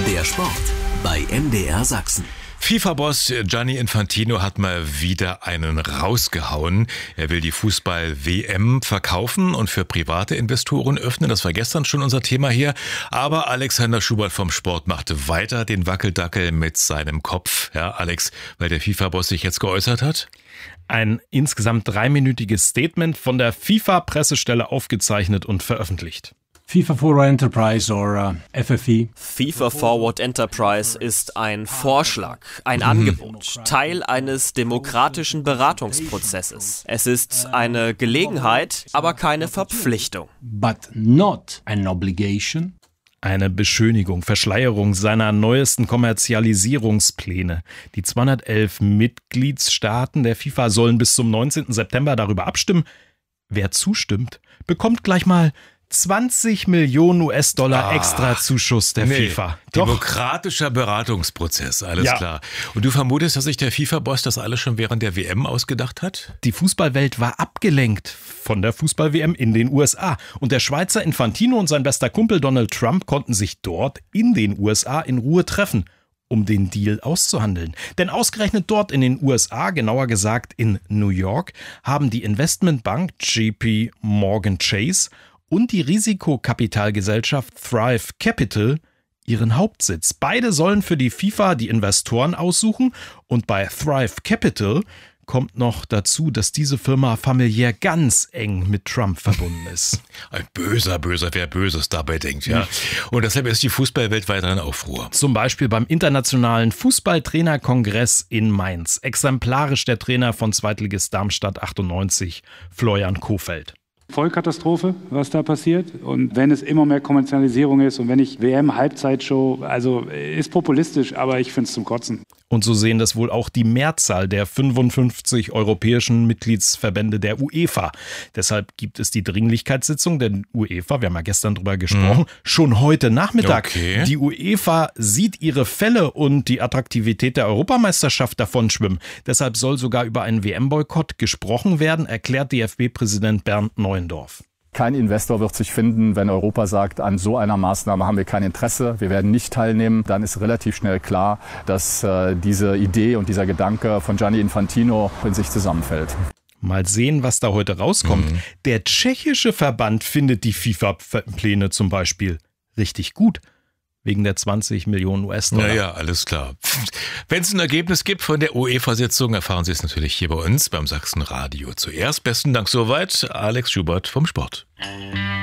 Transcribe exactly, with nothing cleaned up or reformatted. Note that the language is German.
Der Sport bei M D R Sachsen. FIFA-Boss Gianni Infantino hat mal wieder einen rausgehauen. Er will die Fußball-W M verkaufen und für private Investoren öffnen. Das war gestern schon unser Thema hier. Aber Alexander Schubert vom Sport machte weiter den Wackeldackel mit seinem Kopf. Ja, Alex, weil der FIFA-Boss sich jetzt geäußert hat? Ein insgesamt dreiminütiges Statement von der FIFA-Pressestelle aufgezeichnet und veröffentlicht. FIFA Forward Enterprise oder uh, F F E. FIFA Forward Enterprise ist ein Vorschlag, ein Angebot, Teil eines demokratischen Beratungsprozesses. Es ist eine Gelegenheit, aber keine Verpflichtung. But not an obligation. Eine Beschönigung, Verschleierung seiner neuesten Kommerzialisierungspläne. Die zweihundertelf Mitgliedsstaaten der FIFA sollen bis zum neunzehnten September darüber abstimmen. Wer zustimmt, bekommt gleich mal zwanzig Millionen U S-Dollar ah, extra Zuschuss der nee, FIFA. Doch. Demokratischer Beratungsprozess, alles ja. klar. Und du vermutest, dass sich der FIFA-Boss das alles schon während der W M ausgedacht hat? Die Fußballwelt war abgelenkt von der Fußball-W M in den U S A. Und der Schweizer Infantino und sein bester Kumpel Donald Trump konnten sich dort in den U S A in Ruhe treffen, um den Deal auszuhandeln. Denn ausgerechnet dort in den U S A, genauer gesagt in New York, haben die Investmentbank J P Morgan Chase und die Risikokapitalgesellschaft Thrive Capital ihren Hauptsitz. Beide sollen für die FIFA die Investoren aussuchen und bei Thrive Capital kommt noch dazu, dass diese Firma familiär ganz eng mit Trump verbunden ist. Ein böser, böser, wer Böses dabei denkt, ja. Und deshalb ist die Fußballwelt weiter in Aufruhr. Zum Beispiel beim Internationalen Fußballtrainerkongress in Mainz. Exemplarisch der Trainer von Zweitligist Darmstadt achtundneunzig, Florian Kohfeldt. Vollkatastrophe, was da passiert. Und wenn es immer mehr Kommerzialisierung ist und wenn ich W M-Halbzeitshow, also ist populistisch, aber ich finde es zum Kotzen. Und so sehen das wohl auch die Mehrzahl der fünfundfünfzig europäischen Mitgliedsverbände der UEFA. Deshalb gibt es die Dringlichkeitssitzung der UEFA, wir haben ja gestern drüber gesprochen, mhm. schon heute Nachmittag. Okay. Die UEFA sieht ihre Fälle und die Attraktivität der Europameisterschaft davon schwimmen. Deshalb soll sogar über einen W M-Boykott gesprochen werden, erklärt D F B-Präsident Bernd Neuendorf. Kein Investor wird sich finden, wenn Europa sagt, an so einer Maßnahme haben wir kein Interesse, wir werden nicht teilnehmen. Dann ist relativ schnell klar, dass äh, diese Idee und dieser Gedanke von Gianni Infantino in sich zusammenfällt. Mal sehen, was da heute rauskommt. Mhm. Der tschechische Verband findet die FIFA-Pläne zum Beispiel richtig gut. Wegen der zwanzig Millionen U S-Dollar. Naja, alles klar. Wenn es ein Ergebnis gibt von der UEFA-Sitzung, erfahren Sie es natürlich hier bei uns beim Sachsenradio zuerst. Besten Dank soweit, Alex Schubert vom Sport.